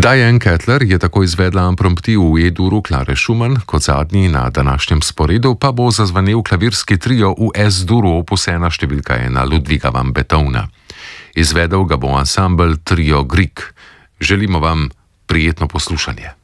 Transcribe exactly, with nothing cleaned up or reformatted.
Diane Kettler je tako izvedla impromptu v E-duru Klare Schumann, kot zadnji na današnjem sporedu pa bo zazvenel klavirski trio v S-duru opus ena številka ena Ludwiga van Beethovna. Izvedel ga bo ansambel Trio Grieg. Želimo vam prijetno poslušanje.